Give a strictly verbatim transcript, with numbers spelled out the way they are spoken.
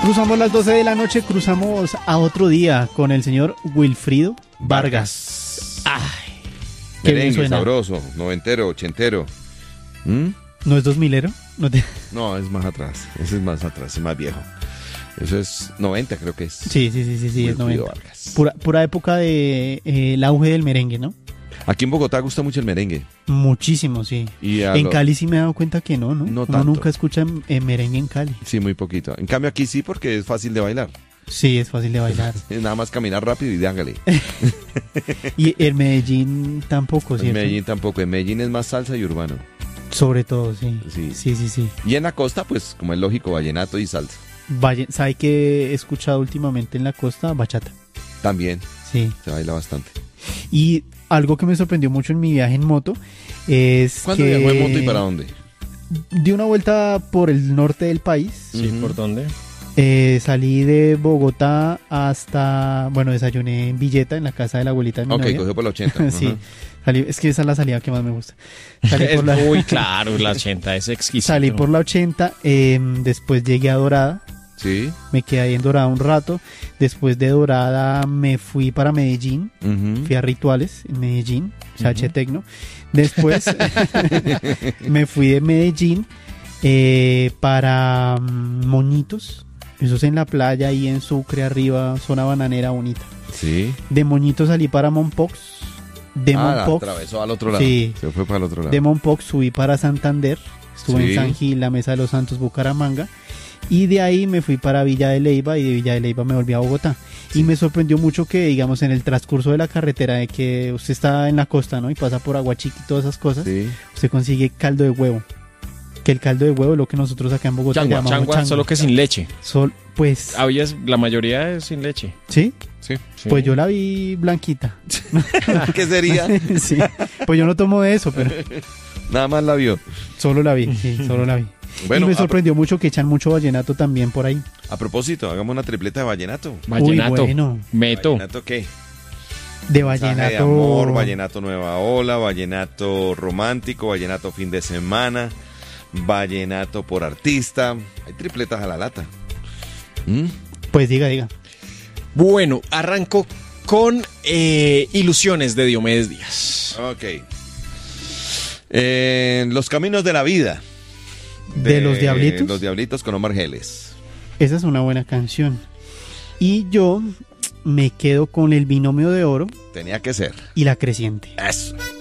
Cruzamos las doce de la noche, cruzamos a otro día con el señor Wilfrido Vargas. Ay, qué bien merengue suena. sabroso, noventero, ochentero. ¿Mm? ¿No es dos milero? No, te... No, es más atrás. Ese es más atrás, es más viejo. Eso es noventa, creo que es. Sí, sí, sí, sí, sí, es Wilfrido noventa. Vargas. Pura, pura época de eh, el auge del merengue, ¿no? Aquí en Bogotá gusta mucho el merengue. Muchísimo, sí. Y a En lo- Cali sí me he dado cuenta que no, ¿no? No Uno tanto. nunca escucha eh, merengue en Cali. Sí, muy poquito. En cambio aquí sí, porque es fácil de bailar. Sí, es fácil de bailar. Es nada más caminar rápido y dángale. Y el Medellín tampoco, En ¿cierto? Medellín tampoco. En Medellín es más salsa y urbano. Sobre todo, sí. Sí. Sí, sí, sí. Y en la costa, pues, como es lógico, vallenato y salsa. Valle- ¿Sabe que he escuchado últimamente en la costa? Bachata. También Sí. se baila bastante. Y algo que me sorprendió mucho en mi viaje en moto es ¿Cuándo que viajó en moto y para dónde? di una vuelta por el norte del país. Sí, Ujú. ¿por dónde? Eh, salí de Bogotá hasta, bueno, desayuné en Villeta, en la casa de la abuelita de mi Ok, novia. cogió por la ochenta. Sí, Ajá. salí, es que esa es la salida que más me gusta. Salí por la, Uy, claro, la ochenta es exquisito. salí por la ochenta, eh, después llegué a Dorada, Sí. me quedé ahí en Dorada un rato, después de Dorada me fui para Medellín, Ujú. fui a Rituales en Medellín, Sache Tecno. Después me fui de Medellín eh, para mm, Moñitos, eso es en la playa y en Sucre arriba, zona bananera bonita. Sí. De Moñitos salí para Mompox, de Ah, Mompox, atravesó al otro lado. Sí. Se fue para el otro lado. de Mompox subí para Santander, estuve Sí. en San Gil, la Mesa de los Santos, Bucaramanga. Y de ahí me fui para Villa de Leyva y de Villa de Leyva me volví a Bogotá. Y me sorprendió mucho que, digamos, en el transcurso de la carretera, de que usted está en la costa, ¿no? Y pasa por Aguachique y todas esas cosas, Sí. usted consigue caldo de huevo. Que el caldo de huevo es lo que nosotros acá en Bogotá Changua, llamamos changua, changua. solo que sin leche. Sol- pues, Había, la mayoría es sin leche. ¿sí? Sí. Sí. Pues yo la vi blanquita. ¿Qué sería? Sí. Pues yo no tomo de eso, pero Nada más la vio. solo la vi, sí, solo la vi. Bueno, y me a, sorprendió mucho que echan mucho vallenato también por ahí. a propósito, hagamos una tripleta de vallenato. Vallenato. Uy, bueno. Meto. ¿Vallenato qué? De Mensaje vallenato. de amor, vallenato nueva ola, vallenato romántico, vallenato fin de semana, vallenato por artista. Hay tripletas a la lata. ¿Mm? Pues diga, diga. Bueno, arranco con eh, Ilusiones de Diomedes Díaz. Ok. Eh, los caminos de la vida. ¿De los Diablitos? Los Diablitos con Omar Geles. Esa es una buena canción. Y yo me quedo con El Binomio de Oro Tenía que ser. y La Creciente. Eso.